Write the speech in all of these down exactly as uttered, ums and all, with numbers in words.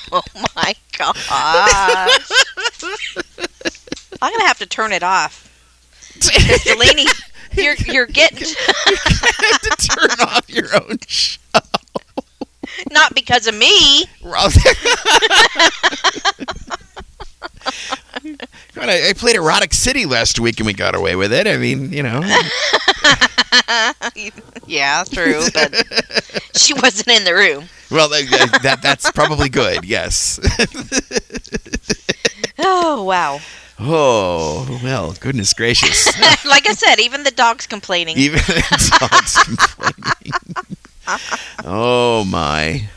Oh my gosh. I'm going to have to turn it off. Because Delaney, you're, you're getting... You have to turn off your own show. Not because of me. God, I, I played Erotic City last week and we got away with it. I mean, you know. Yeah, true, but she wasn't in the room. Well, that, that that's probably good, yes. Oh, wow. Oh, well, goodness gracious. Like I said, even the dog's complaining. Even the dog's complaining. Oh, my.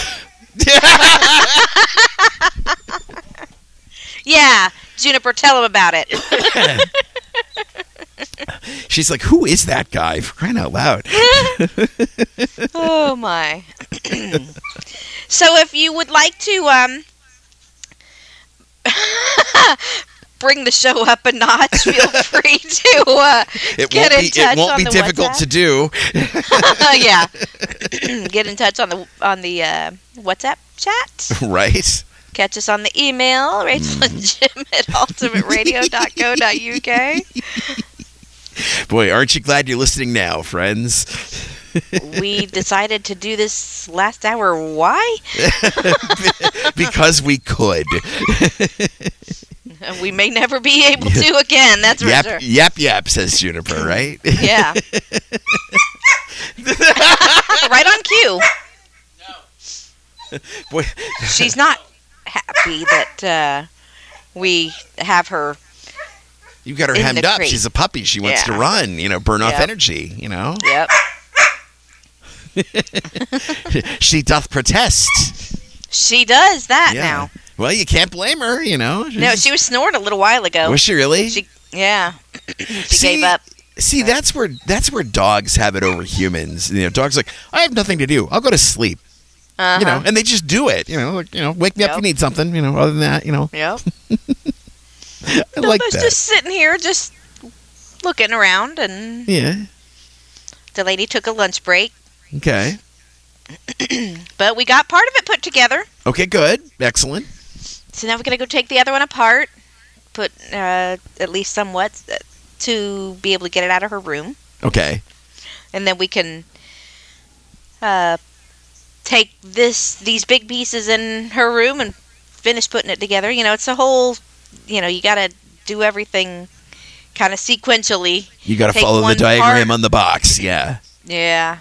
Yeah, Juniper, tell him about it. She's like, who is that guy? For crying out loud. Oh, my. So if you would like to um, bring the show up a notch, feel free to uh, it get won't in be, touch It won't on be the difficult WhatsApp. to do. Yeah. Get in touch on the on the uh, WhatsApp chat. Right. Catch us on the email, Rachel and Jim at ultimate radio dot co dot U K. Boy, aren't you glad you're listening now, friends? We decided to do this last hour. Why? Because we could. We may never be able to again, that's for Yap, sure. yap, yap, says Juniper, right? Yeah. Right on cue. Boy. She's not happy that uh, we have her. You got her in hemmed the up. crate. She's a puppy. She wants Yeah. to run, you know, burn off Yep. energy, you know. Yep. She doth protest. She does that Yeah. now. Well, you can't blame her, you know. No, she was snoring a little while ago. Was she really? She, yeah. She See, gave up. See, that's where that's where dogs have it over humans. You know, dogs are like, I have nothing to do. I'll go to sleep. Uh-huh. You know, and they just do it. You know, like, you know, wake me up Yep. if you need something. You know, other than that, you know, Yep. I like I was that. just sitting here, just looking around, and Yeah. the lady took a lunch break. Okay. But we got part of it put together. Okay. Good. Excellent. So now we're going to go take the other one apart, put uh, at least somewhat uh, to be able to get it out of her room. Okay. And then we can uh, take this these big pieces in her room and finish putting it together. You know, it's a whole, you know, you got to do everything kind of sequentially. You got to Take follow the one diagram part. on the box. Yeah. Yeah.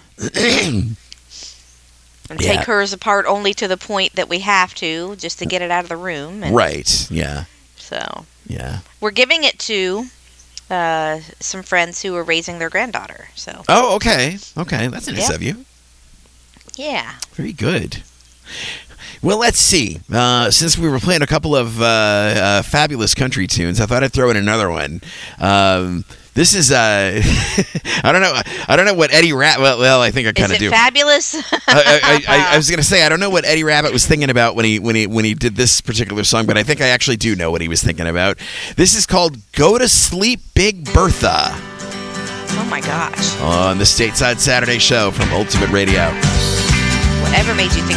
And Yeah. take hers apart only to the point that we have to, just to get it out of the room. And Right. Yeah. So Yeah. we're giving it to uh, some friends who are raising their granddaughter. So Oh, okay. Okay. That's nice Yeah. of you. yeah. Very good. Well, let's see. Uh, since we were playing a couple of uh, uh, fabulous country tunes, I thought I'd throw in another one. Um, this is uh, I don't know. I don't know what Eddie Rabbit. Well, well, I think I Is kind of it do. fabulous? I, I, I, I was going to say I don't know what Eddie Rabbit was thinking about when he when he when he did this particular song, but I think I actually do know what he was thinking about. This is called "Go to Sleep, Big Bertha" Oh my gosh. on the Stateside Saturday Show from Ultimate Radio. Whatever made you think